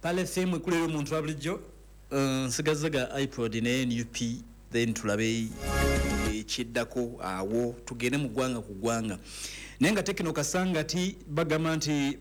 Pale FM kulero muntu abulijjo nsigazaga iPod ne NUP then tulabe ekiddako awo tugende mu ggwanga ku ggwanga nenga Tekno kasanga ti bagamba nti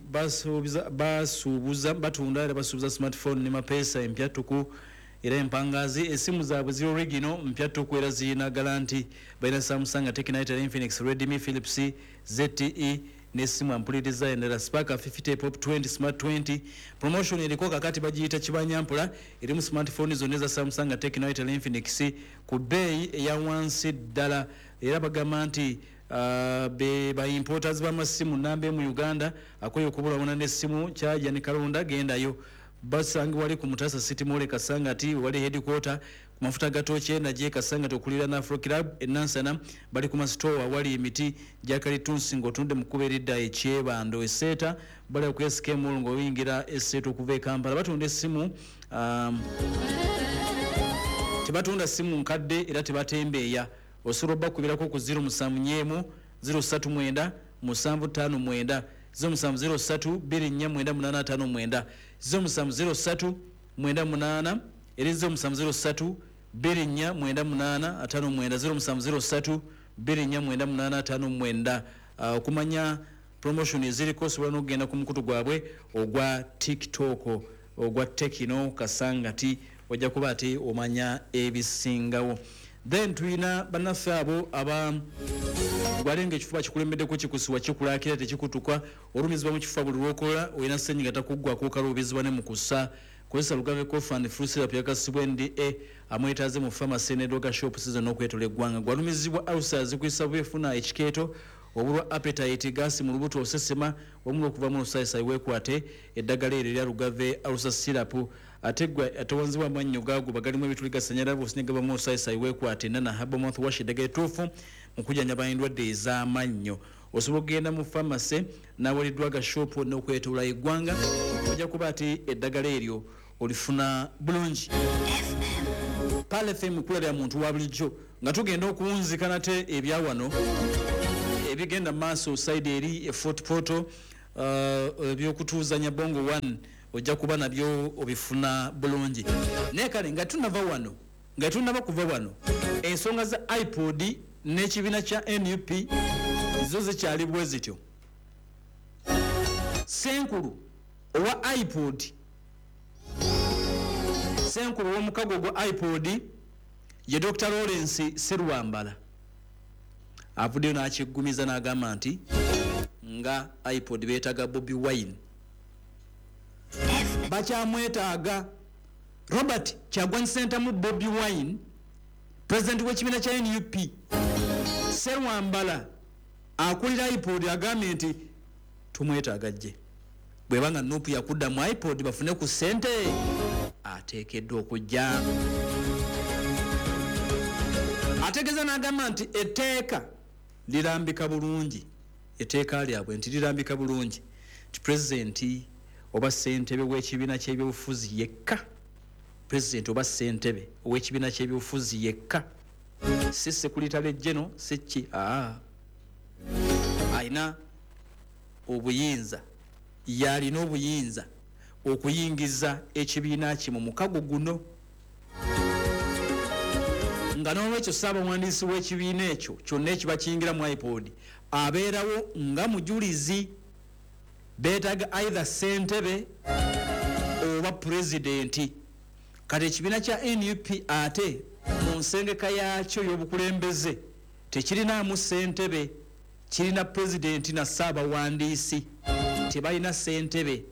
basuubuza smartphone ne mapesa empyatuku era empangazi esimu zaabwe zero original mpyatuku era zirina garanti baina Samsung, Tecno, Infinix, Redmi, Philips, ZTE nesimu ampuli design era Spark 50 Pop 20 Smart 20 promotion iliko kakati bagiyita kibanyampula eri mu smartphone zoneza Samsung, Tecno, Infinix ku bei ya $1 era bagamba nti be ba importers ba masimu nambe mu Uganda akoyo kubula bona nesimu kyaja ne kalonda gendayo basangi wali ku Mutasa City Mall kasanga ati wali headquarter ku mafuta gatoche na je kasanga tokulira na Afro Club enansana bali ku store wali emiti jakali tunsingo tunde mukuberidda ekyebando eseta bali ku SK Mall ngo wingira eseto kuve Kampala batunde simu tibatunda simu nkadde era tibatembeya osoroba kubirako ku 0 039 759 0 0 0 0 erizo 0 0 okumanya promotion eziriko sobola n'okugenda ku mukutu gwabwe ogwa TikTok ogwa Tekno kasanga ti ojja kuba ati omanya ebisingawo then tuina bannaffe abo aba gwalenga ekifuba kikulembeddeko kikusiwa kikulakira tekikutuka olumizibwa mu kifuba buli lwokola olina ssenyiga takuggwa kukalubizibwa ne mukusa kozesa Lugave Cough and Flu Syrup yakasibwa NDA amwetaaze mu pharmacy ne droga shop season okwetola eggwanga gwalumizibwa ulcers kwisa bwefuna ekikeeto obulwa appetite gas mu lubuto osesema wamulo okuva mu lusayisa iwekwate eddagala eryo lya Lugave ulcer syrup ategwa atawanziwa amanyo gago bagalimu ebituliga sanyala businega ba mu lusayisa iwekwate nana habo mouth wash eddagala etuufu mu kujjanjaba endwadde ez'amannyo osobola okugenda mu pharmacy n'awaliddwaga shop n'okwetola eggwanga ojja kuba ati eddagala eryo olifuna bulungi Pale FM kulabya muntu wa bulijjo nga tugenda okuwunzikana te ebyawano ebigenda maaso side eri effort poto ebyokutuuzanya bongo 1 ojja kuba nabyo obifuna bulungi nekale nga tunava wano nga tunava kuva wano ensonga za iPod n'ekibiina kya NUP zo zikyali bwe zityo senkulu owa iPod senkulu w'omukago gwa iPod ye Dr. Lawrence Serwambala avuddeyo n'akiggumiza n'agamba nti nga iPod beetaga Bobi Wine bakyamwetaaga Robert Kyagulanyi Ssentamu Bobi Wine president w'ekibiina kya NUP Serwambala akulira iPod agambye nti tumwetaaga gye bwebanga Nuupu yakudda mu iPod bafune ku ssente ateekeddwa okujja ategeeza n'agamba nti etteeka lirambika bulungi etteeka lyabwe nti lirambika bulungi ti pulezidenti oba ssentebe w'ekibiina ky'ebyobufuzi yekka pulezidenti oba ssentebe ow'ekibiina ky'ebyobufuzi yekka si sekuritale jeno siki ayina obuyinza yalina obuyinza okuyingiza ekibiina kye mu mukago guno nga n'olwekyo Ssaabawandiisi w'ekibiina ekyo kyonna ekiba kiyingira mu iPod abeerawo nga mujulizi beetaaga either ssentebe oba pulezidenti kati ekibiina kya NUP ate mu nsengeka yakyo y'obukulembeze tekirinaamu ssentebe kirina pulezidenti na Ssaabawandiisi tebalina ssentebe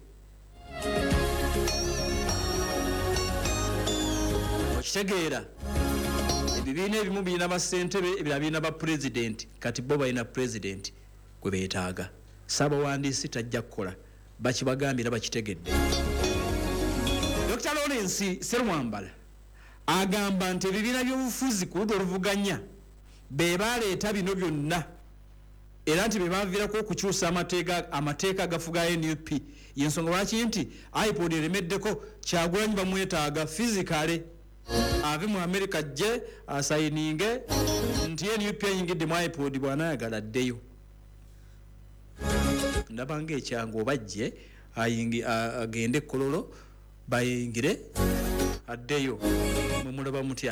okitegeera ebibiina ebimu birina bassentebe ebirala birina ba pulezidenti kati bo balina pulezidenti gwe beetaaga Ssaabawandiisi tajja kukola bakibagambira bakitegedde Dr. Lawrence Serwambala agamba nti ebibiina by'obufuzi ku ludda oluvuganya be baleeta bino byonna era nti be baviirako okukyusa amateeka agafuga NUP yensonga lwaki nti iPod eremeddeko Kyagulanyi bamwetaaga fizikale ave mu America je asayininge nti NUP ayingidde mu iPod bw'anaayagala addeyo ndabanga ekyangu obajje agende Kololo bayingire addeyo mumulaba mutya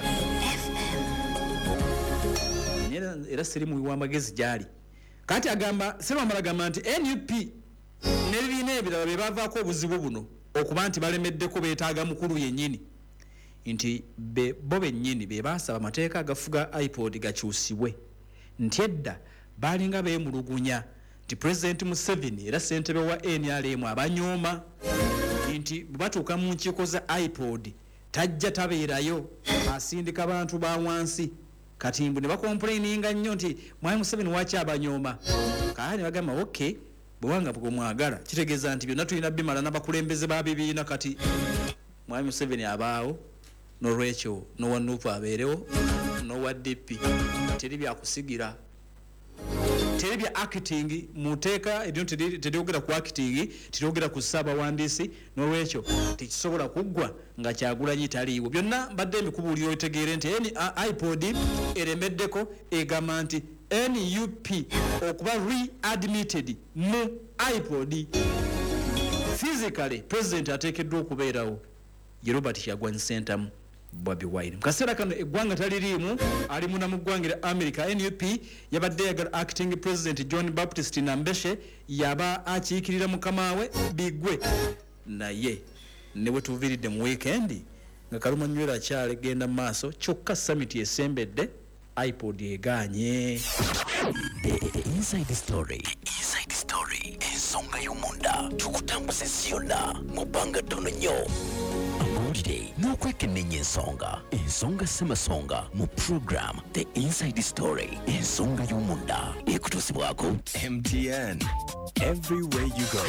era sirimu w'amagezi gyali kati agamba Ssemwanga agamba nti NUP n'ebibiina ebirala bye bavaako obuzibu buno okuba nti balemeddeko beetaaga mukulu yennyini nti bo bennyini be baasaba amateeka agafuga iPod gakyusibwe nti edda balinga beemulugunya nti President Museveni era ssentebe wa NRM abanyooma nti batuuka mu nkiiko za iPod tajja tabeerayo asindika bantu ba wansi kati mbu ne bakomplaininga nnyo nti Mwami Museveni waki abanyooma kale ne bagamba okay bwanga bwo mwagala kitegeeza nti byonna tulina bimala n'abakulembeze ba bibiina kati Mwami Museveni abaawo n'olwekyo n'owa Nuupu abeerewo n'owa DP teri byakusigira teri bya acting muteeka eryo teryogera ku acting teryogera ku Ssaabawandiisi n'olwekyo tekisobola kuggwa nga Kyagulanyi taliiwo byonna mbadde emikubuuliro otegeere nti iPod eremeddeko egamba nti NUP okuba readmitted mu iPod physically president ateekeddwa okubeerawo ye Robert Kyagulanyi Ssentamu Bobi Wine mkaseera kano eggwanga taliriimu ali muna mu ggwanga lya America NUP yabadde yagala acting president John Baptist Nambeshe yaba akiikirira mukama we Bigwe naye ne bwe tuviiridde mu weekend nga Kaluma Nywera akyale genda maaso kyokka summit esembedde iPod eganye The inside story ensonga y'omunda tukutambuza siyonna mu bbanga ttono nnyo amawulire n'okwekenneenya ensonga ssemasonga mu program The Inside Story ensonga y'omunda ekutuusibwako MTN everywhere you go.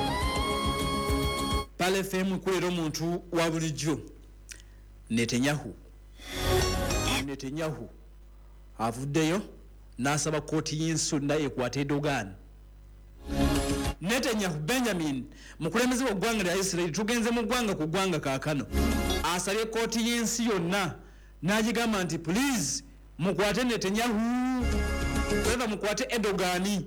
Pale FM kulera omuntu wa bulijjo Netanyahu avuddeyo n'asaba kooti y'ensunda ekwata Erdogan. Netanyahu Benjamin mukulembeze w'eggwanga lya Isiraeli tugenze mu ggwanga ku ggwanga kaakano asabye kooti y'ensi yonna n'agigamba nti please mukwate Netanyahu weva mukwate Erdogan.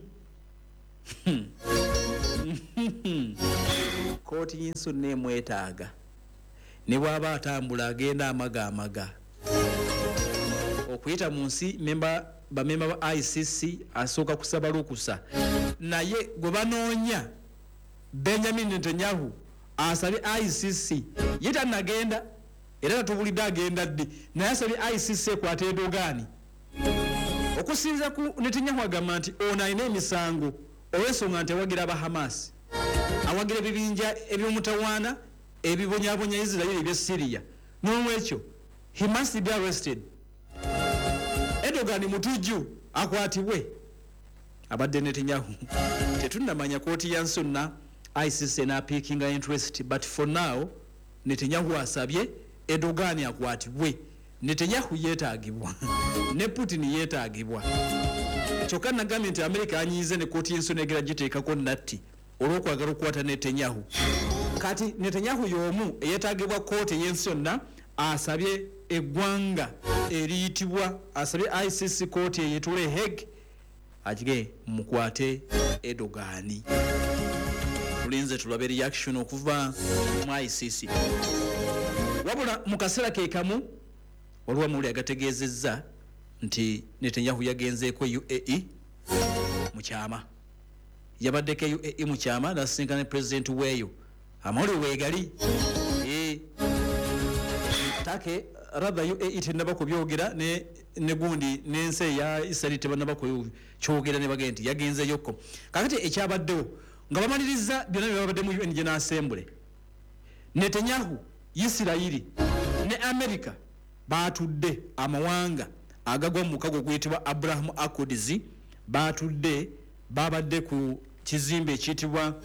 Kooti y'ensi yonna emwetaaga ne bw'aba atambula agenda amaga okuyita mu nsi bamemba ba ICC asooka kusaba lukusa naye gwe banoonya Benjamin Netanyahu asabye ICC ye tannagenda era natubulidde agenda ddi naye asabye ICC ekwata Erdogan okusinza ku Netanyahu agamba nti ono alina emisango olw'ensonga nti awagira aba Hamas awagira ebibinja eby'omutawaana ebibonyabonya Israeli ebya Syria n'olwekyo he must be arrested. Erdogan mutujju akwatibwe abadde Netanyahu tetunnamanya kooti ya nsonna ICC na peaking interest but for now Netanyahu asabye Erdogan akwatibwe. Netanyahu yeetaagibwa ne Putin yeetaagibwa kyokka nagambye nti America anyiize ne kooti y'ensonna egera giteekako natti olw'okwagala okukwata Netanyahu kati Netanyahu y'omu eyeetaagibwa kooti y'ensonna asabye eggwanga eriyitibwa asabye ICC kooti eyetule Hague agire mukwate Erdogan. Tulinze tulabe reaction okuva mu ICC wabula mu kaseera ke kamu waliwo amawulire agategeezezza nti Netanyahu yagenzeeko UAE mu kyama yabaddeko UAE mu kyama n'asisinkana ne president weeyo amawulire weegali take rather UAE tennaba kubyogera ne gundi n'ensi eya Israeli tebannaba kukyogera ne bagenda nti yagenzeyokko kakati ekyabaddewo nga bamaliriza byonna bye babadde mu UN General Assembly Netanyahu Isiraeli ne America batudde amawanga agagwa mu mukago guyitibwa Abraham Accords batudde babadde ku kizimbe ekiyitibwa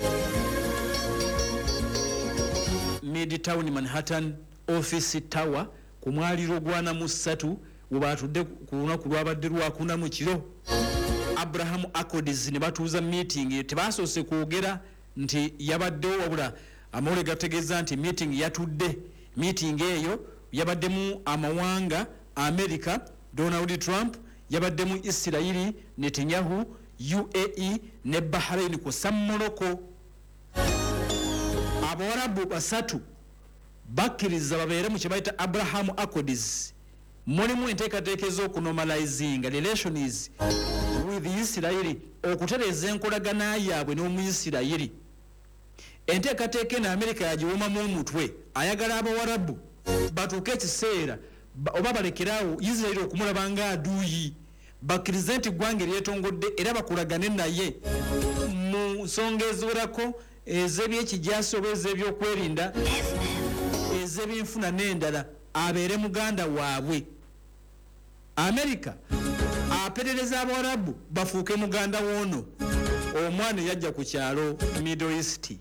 Midtown Manhattan Office Tower ku mwaliro gwana mu 3 webatudde ku lunaku lwabadde lwakuna mu kiro Abraham Accords ne batuuza meeting tebasoose kwogera nti yabaddewo wabula amawulire gategeeza nti meeting yatudde meeting eyo yabaddemu amawanga America Donald Trump yabaddemu Israeli Netanyahu UAE ne Bahrain ku Morocco abawarabu basatu bakkiriza babeere mu kye bayita Abraham Accords. Mulimu enteekateeka ez'okunormalizing relations with Israel, okutereeza enkolagana yaabwe n'Omuyisirayiri. Enteekateeka eno Amerika yagiwumamu omutwe, ayagala Abawarabu batuuke ekiseera oba balekeraawo Israel okumulaba nga aduuyi, bakkirize nti ggwanga eryetongodde era bakolagane naye mu nsonga eziwerako ez'ebyekijaasi oba ez'ebyokwerinda, ez'ebyenfuna n'endala, abeere muganda waabwe. Amerika aperereza Abawarabu bafuuke muganda woono. Omwana yajja ku kyalo Middle East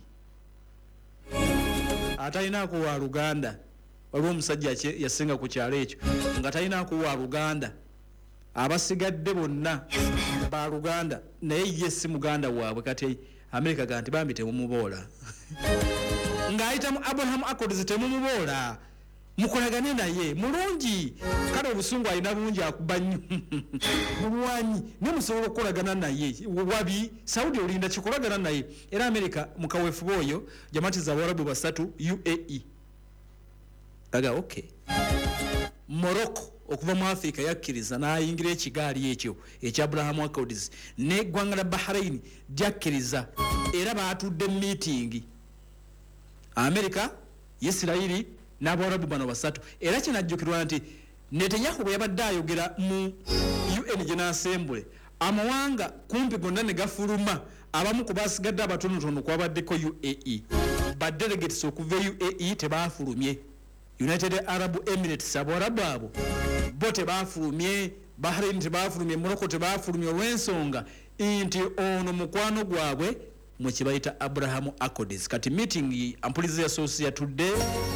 atalinaako wa Luganda. Waliwo omusajja yasinga ku kyalo ekyo nga talinaako wa Luganda, abasigadde bonna ba Luganda, naye ye si muganda waabwe. Kati Amerika ga nti bambi temumuboola ng'ayita mu Abraham Accords, temumuboola, mukolagane naye mulungi. Kale obusungu alina bungi akuba nnyo mulwanyi ne musobola okukolagana naye wabi. Saudi olinda kikolagana naye. Era Amerika mu kaweefuba oyo jamatiza Abawarabu basatu UAE. Aga okay. Morocco okuva mu Afrika yakkiriza n'ayingira ekigaali ekyo ekya Abraham Accords, n'eggwanga la Bahrain lyakkiriza era baatudde meeting Amerika, Isirairi n'Abawarabu bano basatu. Era kinajjukirwa nti Netanyahu bwe yabadde ayogera mu UN General Assembly, amawanga kumpi gonna ne gafuluma, abamu ku basigadde abatonotono kwabaddeko UAE. Badelegates okuva UAE tebaafulumye. United Arab Emirates Abawarabu abo bo tebaafulumye, Bahrain tebaafulumye, Morocco tebaafulumye olw'ensonga nti ono mukwano gwabwe mu kye bayita Abraham Accords. Kati meeting ampuliza yasoose yatudde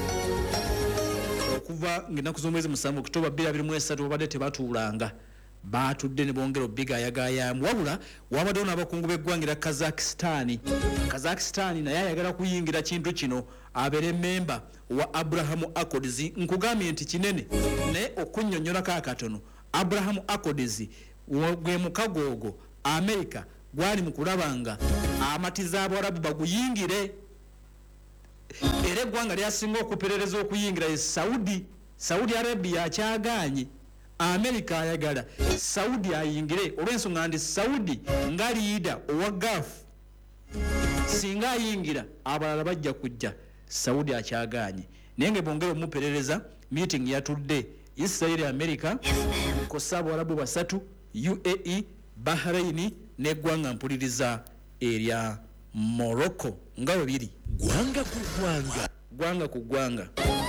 okuva ng'ennaku z'omwezi 7 Oktoba 2023 babadde tebatuulanga, baatudde ne bongera obbigayagayaamu. Wabula wabaddewo n'abakungu b'eggwanga erya Kazakhstan naye ayagala kuyingira kintu kino, abeere memba wa Abraham Accords. Nkugambye nti kinene naye okunnyonnyolako akatono. Abraham Accords gwe mukago ogwo Amerika gwali mu kulabanga amatiza Abawarabu baguyingire. Era eggwanga lyasinga okuperereza okuyingira ye Saudi Arabia akyagaanye. Amerika ayagala Saudi ayingire olw'ensonga nti Saudi nga liida owa Gulf singa ayingira abalala bajja kujja. Saudi akyagaanye naye nga bongera omuperereza. Meeting yatudde Israel, Amerika, kosa Abawarabu basatu, UAE, Bahrain n'eggwanga mpuliriza erya Morocco nga bwe biri. Gwanga ku gwanga, gwanga ku gwanga.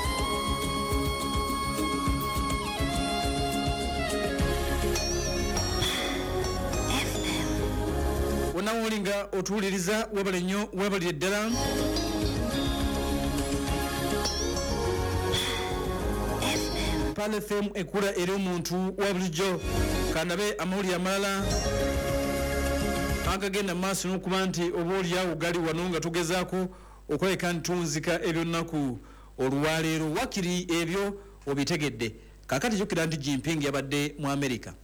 Wonna wolinga otuwuliriza webale nnyo, webalire ddala. Pale FM ekula eri omuntu wa bulijjo. Kandabe amawulire amalala agagenda maaso n'okuba nti oba oliawo gali wano nga tugezaako okwoleka ntunzika ebyonnaku olwaleero. Wakiri ebyo obitegedde. Kakati jjukira nti Jinping yabadde mu Amerika.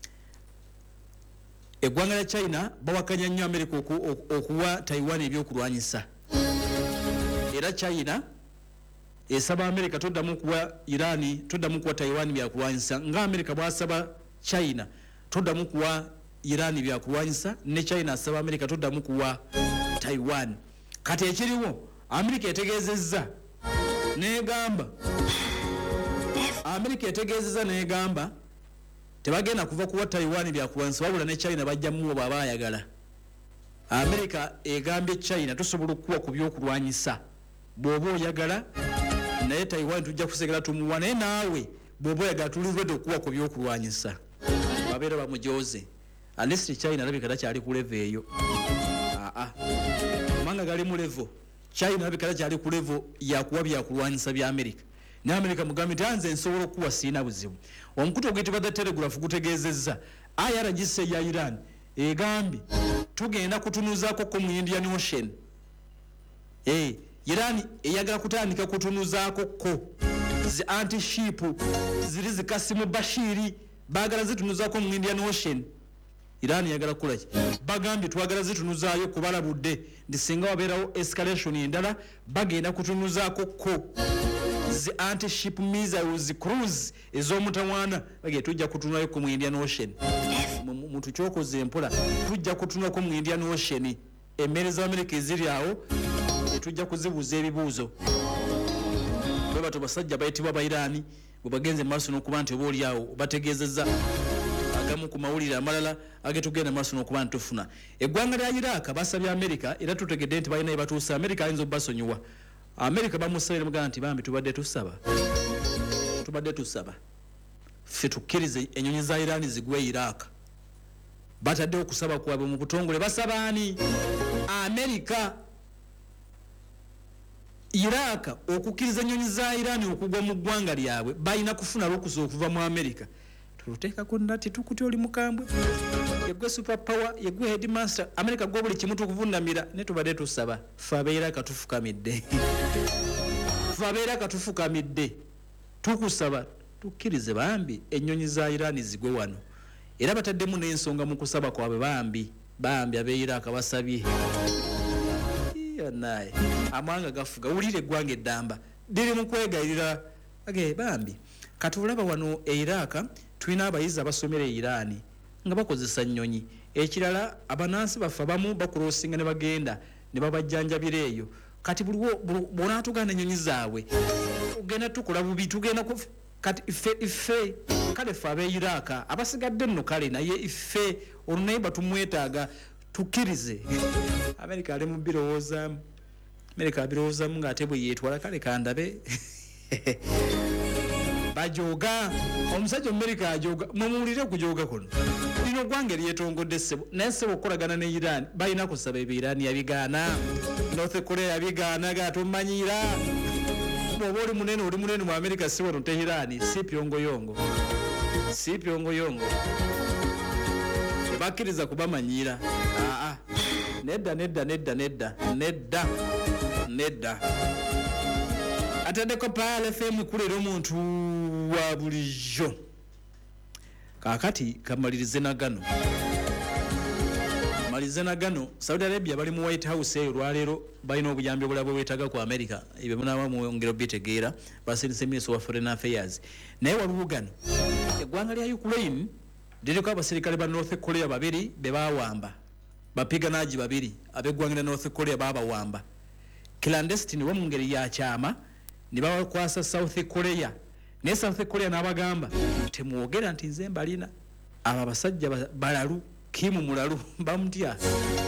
Eggwanga lya China bawakanya nnyo Amerika okuwa Taiwan ebyokulwanyisa. Era China esaba Amerika toddamu kuwa Irani, toddamu kuwa Taiwan byakulwanyisa, nga Amerika bwasaba China toddamu kuwa Irani byakulwanyisa, ne China asaba Amerika toddamu kuwa Taiwan. Kati ekiriwo Amerika etegeezezza n'egamba, Amerika etegeezezza n'egamba tebagenda kuva kuwa Taiwan byakulwanyisa, wabula ne China bajjamu bw'aba ayagala. Amerika egambye China tusobola okuwa ku byokulwanyisa bw'oba oyagala, naye Taiwan tujja kusegera tumuwa, naye naawe bw'oba oyagala tulirwedde okuwa ku byokulwanyisa. Babeera bamujoze. At least China alabika takyali ku level eyo. Amanga gali mu level. China alabika takyali ku level yakuwa byakulwanyisa bya Amerika. Ne Amerika mugambi tanze nsobola okuwa siina buzibu. Omukutu oguyitibwa The Telegraph gutegeezezza IRGC ya Iran egambi tugenda kutunuzaako ko mu Indian Ocean. Iran eyagala kutandika kutunuzaako ko zi anti-ship ziri zikasimu Bashiri bagala zitunuzaako mu Indian Ocean. Iran yagala kulaki bagambye twagala zitunuzaayo kubalabudde ndi singa wabeerawo escalation endala bagenda kutunuzaako ko zi anti-ship missiles cruise ez'omutawaana bage tujja kutunulayo ku mu Indian Ocean muntu kyokoze empola tujja kutunulako mu Indian Ocean emmere za America eziri awo tujja kuzibuuza ebibuuzo bwe bato basajja bayitibwa Bayirani bwe bagenze maaso n'okuba nti oba oli awo bategeezezza agamu ku mawulire amalala agetugenda maaso n'okuba nti tufuna eggwanga lya Iraq basabye America era tutegedde nti balina ebatuusa America ayinza obbasonyiwa America bamusabire mugamba nti bambi tubadde tusaba ffe tukkirize ennyonyi za Iran zigwe Iraq batadde okusaba kwabwe mu butongole basaba ani America Iraq okukkiriza ennyonyi za Iran okugwa mu ggwanga lyabwe balina kufuna lukusa okuva mu America tuluteekako nati tukuti oli mukambwe yegwe super power yegwe headmaster America gwo buli kimu tukuvundamira ne tubadde tusaba ffe abeera katufukamidde tukusaba tukkirize bambi ennyonyi za Iran zigwe wano era bataddemu n'ensonga mu kusaba kwabwe bambi abe Iraq basabye naye amanga gafuga ulire eggwanga eddamba liri mu kwegayirira bambi kati olaba wano e Iraq tulina abayizi abasomera e Iran nga bakozesa nnyonyi ekirala abanansi baffe abamu bakulosinga ne bagenda ne babajjanjabira eyo kati bw'onaatugana ennyonyi zaabwe ogenda tukola bubi tugenda kati ife kale ffe abe Iraq abasigadde nno kale naye ife olwo naye batumwetaaga tukkirize America ali mu birowoozaamu ng'ate bwe yeetwala kale kandabe bajoga omusajja America ajoga mumuwulire kujoga kuno lino ggwanga eryetongodde ssebo naye ssebo okukolagana ne Iran balina kusaba Iran yabigaana North Korea yabigaana gatumanyira bw'oba oli munene mu America ssebo no Tehran si pyongoyongo bakkiriza kubamanyira nedda ataddeko Pal FM kulera omuntu wa bulijjo kakati kamalirize na gano Saudi Arabia bali mu White House eyo lwaleero balina obuyambi obulala bwetaaga ku America ebyo munaaba mwongera bitegeera basindise Minister wa Foreign Affairs naye waliwo gano eggwanga lya Ukraine liriko abasirikale ba North Korea babiri be bawamba bapiganaji babiri abeggwanga lya North Korea babawamba clandestine wa mu ngeri ya kyama ne bakwasa South Korea ne South Korea n'abagamba temwogera nti nze mbalina aba basajja balalu kimu mulalu bamutya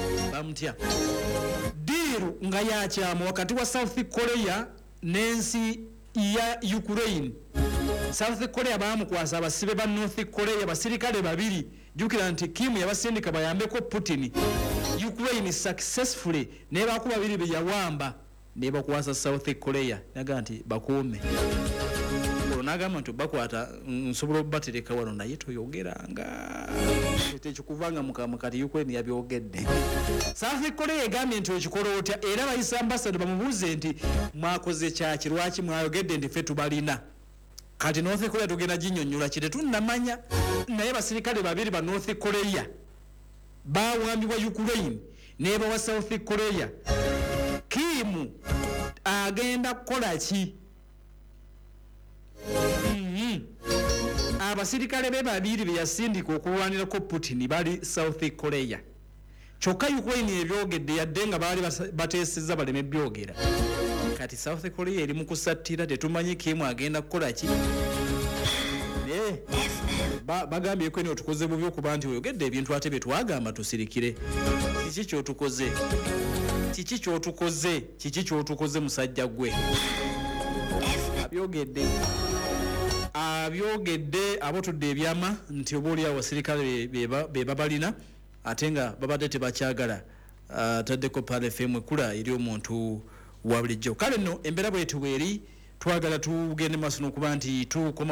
diru nga ya kyama wakati wa South Korea n'ensi ya Ukraine South Korea bamukwasa abasibe ba North Korea basirikale babiri jukira nti Kim yabasindika bayambeko Putin Ukraine successfully ne bakuba babiri be yawamba ne bakwasa South Korea naga nti bakuume onagamba nti bakwata nsobola batereka wano naye toyogeranga tekikuvanga mukamukati Ukraine yabyogedde South Korea egambye nti ekikola otya era bayisa ambassador bamubuuze nti mwakoze kyaki lwaki mwayogedde nti ffe tubalina kati North Korea tugenda ginyonnyola kite tunnamanya naye basirikale babiri ba North Korea bawambibwa Ukraine ne bawa South Korea Kim agenda kukola ki abasirikale be babiri be yasindika okulwanirako Putin bali South Korea kyokka Ukraine ebyogedde yadde nga baali bateesezza baleme byogera kati South Korea eri mu kusattira tetumanyi Kim agenda kukola ki bagambye ko otukoze bubi okuba nti oyogedde ebintu ate bye twagamba tusirikire kiki kyotukoze musajja gwe abyogedde abotudde ebyama nti oba oli abasirikale be babalina ate nga babadde tebakyagala ataddeko Pal FM kula eri omuntu wa bulijjo kale nno embeera bwetu bweri twagala tugende maaso n'okuba nti tukoma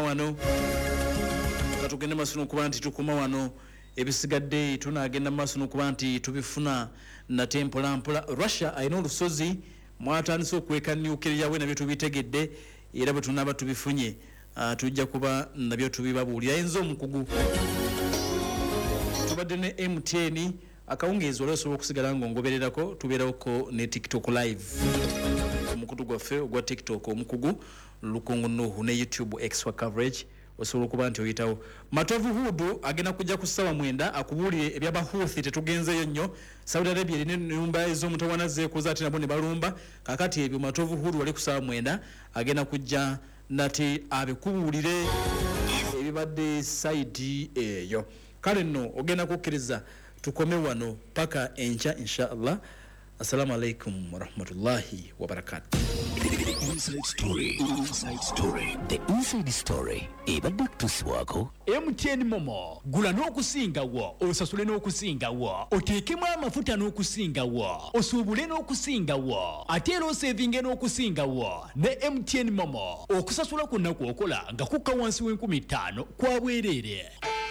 wano ebisigadde tunagenda maaso n'okuba nti tubifuna nate mpolampola Russia alina olusozi mwatandise okweka nuclear we nabyo tubitegedde era bwe tunaaba tubifunye tujja kuba nabyo tubibabuulira ayinza omukugu tubadde ne MTN akawungeezi olwosobola okusigala ng'ongobererako tubeerako ne TikTok live mukutu gwaffe ogwa TikTok omukugu Lukungu Nuhu ne YouTube extra coverage osobola okuba nti oyitawo. Matovu Hudu agenda kujja ku ssaawa 9 akubuulire eby'Abahuthi tetugenzeyo nnyo. Saudi Arabia erina ennyumba ez'omutawana zeekoza ate nabo ne balumba. Kakati ebyo Matovu Hudu wali ku ssaawa 9 agenda kujja nati abikubuulire ebibadde side eyo. Kale nno ogenda kukkiriza tukome wano paka encha inshallah. Assalamu alaikum wa rahmatullahi wa barakatuh. Inside story. The inside story. Ebadde kutusibwako MTN Momo gula n'okusingawo osasule n'okusingawo oteekemu amafuta n'okusingawo osuubule n'okusingawo ate era osevinge n'okusingawo ne MTN Momo okusasula ku nnaku okola nga kukka wansi w'5,000 kwa bwereere.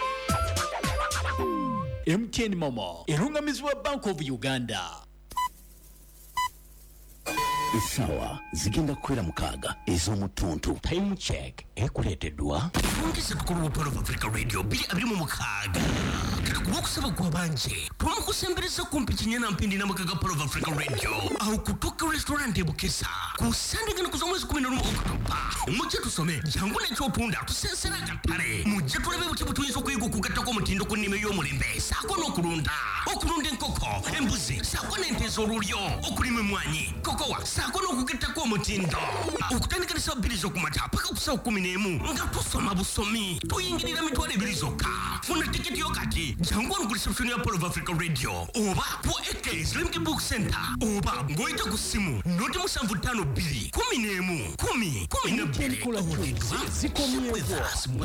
MTN Momo erungamizibwa Bank of Uganda. Esawa zigenda kukwera 6 ez'omutuntu. Time check ekuleeteddwa Ongeza tukulu Polo of Africa Radio bili abiri mu mukaga. Katakuba okusaba kwa banje. Twamukusembereza kumpi kinyana mpindi na mukaga Polo of Africa Radio. Au kutoka restaurant ebukesa. Kusandika kuza mwezi 11 Oktoba. Mujja tusome jangu n'ekyotunda tusensera katale. Mujja tulabe buti butuyinza okuyiga okugattako omutindo ku nnime y'omulembe. Saako n'okulunda. Okulunda enkoko, embuzi, saako n'ente ez'olulyo. Okulima emmwanyi, kokowa, saako n'okugattako omutindo. Okutandika ne ssaawa 2 z'okumata paka ku ssaawa 11 nga tusoma busomi. Tuyingirira mitwalo 2 zokka. Funa tiketi yo kati. Jangu ku reception ya Polo of Africa Radio. Oba ku AK Islamic Book Center. Oba ngoyita ku simu. Noti 752 11 10 Zikomyevo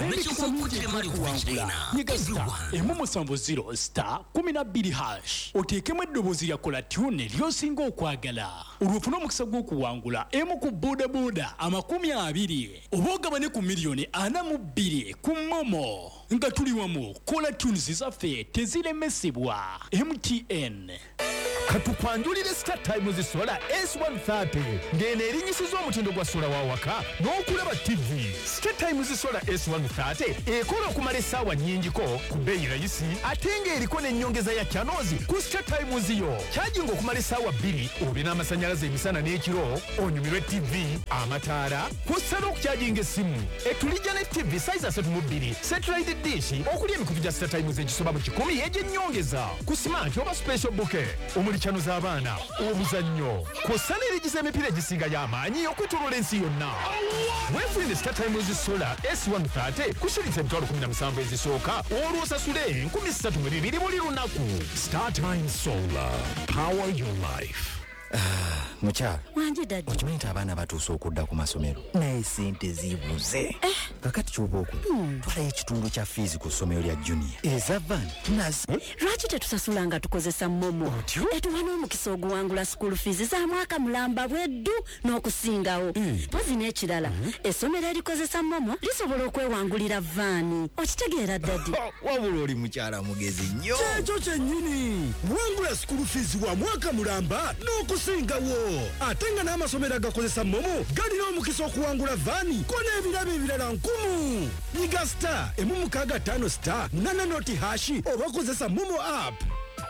emu 70 star 12 hash oteekemu eddoboozi lya kola tune ly'osinga okwagala olwofuna omukisa gw'okuwangula emu ku bodaboda 20 oba ogabane ku miliyoni 42 ku Momo nga tuli wamu kola tunes zaffe teziremesebwa. MTN katukwanjulire Star Times Solar S130 ngene erinyisiza omutindo gwa sola wawaka n'okulaba TV. Star Times Solar S130 ekola okumala essaawa nnyingiko ku bbeeyi rayisi ate ng'eriko n'ennyongeza ya channels ku Star Times yo. Kyajinga okumala essaawa 2 obe n'amasannyalaze emisana n'ekiro onyumirwe TV, amataala kw'ossa n'okukyajinga essimu. Etulijja ne TV size 32 satellite dish okuli emikutu gya Star Times egisoba mu 10 egy'ennyongeza ku smart oba special bouquet channel z'abaana obuzannyo kw'ossa n'erigiza emipiira egisinga y'amaanyi okwetooloola ensi yonna. Weefunire Star Times Solar S130 kusiritsa emitwalo 17 ezisooka olw'osasule 32,000 buli lunaku. Star Times Solar, power your life. Mukyala wanje dadi okimanyi nti abaana batuuse okudda ku masomero naye sente zibuze kakati ky'oba okulu twalayo ekitundu kya fiizi ku ssomero lya junior eza van tunazi lwaki tetusasula nga tukozesa Momo etuwa n'omukisa oguwangula school fees za mwaka mulamba bweddu n'okusingawo pozi n'ekirala essomero erikozesa Momo lisobola okwewangulira vaani okitegeera dadi wabula oli mukyala mugezi nnyo ekyo kyennyini wangula school fees wa mwaka mulamba n'okusingawo ate nga n'amasomero agakozesa Momo galina omukisa okuwangula vaani ko n'ebirabo ebirala 1000. Nyiga star emu 65 star 8 noti hashi oba kozesa Momo app.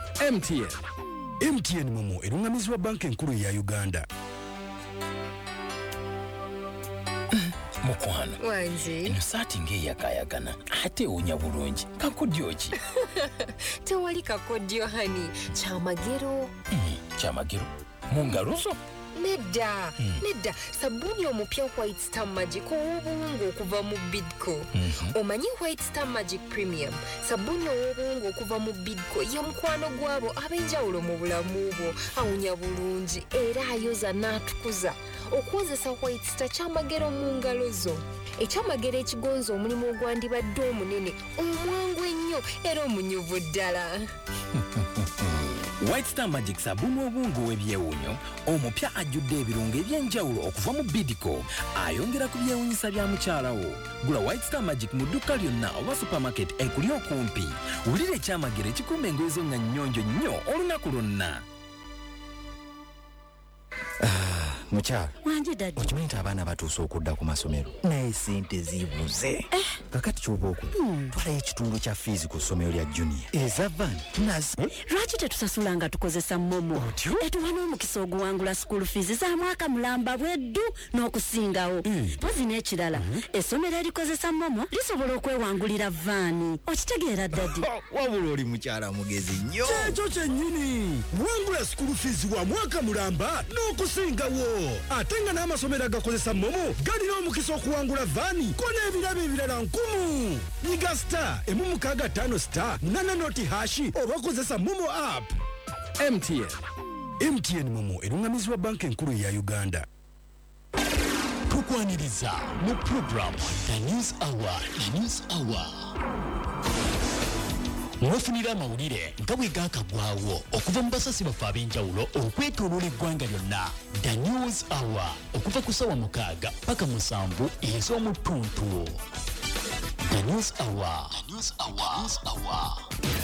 MTN Momo erungamizibwa banka enkulu ya Uganda. Mukwano Wanji eno saati ng'eyakayagana ate ewunya bulungi kakodyo ki? tewali kakodyo hani kyamagero Kyamagero mu ngalo zo? nedda sabuni omupya White Star Magic ow'obuwungu okuva mu Bidco. Omanyi White Star Magic Premium sabuni ow'obuwungu okuva mu Bidco ye mukwano gwabo ab'enjawulo mu bulamu bwo awunya bulungi era ayoza n'atukuza. Okukozesa White Star kyamagero mu ngalo zo. Ekyamagero ekigonza omulimu ogwandibadde omunene omwangu ennyo era omunyuvu ddala. White Star Magic sabuni obungu w'ebyewunyo omupya ajjudde ebirungo eby'enjawulo okuva mu Bidco ayongera ku byewunyisa bya mukyalawo. Gula White Star Magic mu dduka lyonna oba supermarket ekuli okumpi. Wulira ekyamagero ekikuuma engoye zo nga nnyonjo nnyo olunaku lwonna. mukyala wangi dadi. Okimanyi nti abaana batuuse okudda ku masomero naye sente zibuze. Kakati ky'oba okola twalayo ekitundu kya fiizi ku ssomero lya junior eza van nazo. Lwaki tetusasula nga tukozesa momo? Etuwa n'omukisa oguwangula school fees za mwaka mulamba bweddu n'okusingawo. Pozi n'ekirala essomero erikozesa momo lisobola okwewangulira vaani. Okitegeera dadi? Wabula oli mukyala mugezi nnyo. Kyekyo kyennyini wangula school fees wa mwaka mulamba n'okusingawo. Ate nga n'amasomero agakozesa momo galina omukisa okuwangula vaani ko n'ebirabo ebirala 1000. Nyiga star emu mukaaga 5 star 8 noti hashi oba kozesa momo app. MTN momo erungamizibwa banka enkulu ya Uganda. Tukwaniriza mu program The News Hour. Mwofunira amawulire nga bwe gaakagwawo okuva mu basasi baffe ab'enjawulo okwetooloola eggwanga lyonna. The News Hour okuva ku ssaawa 6 paka 7 ez'omu ttuntu. The News Hour.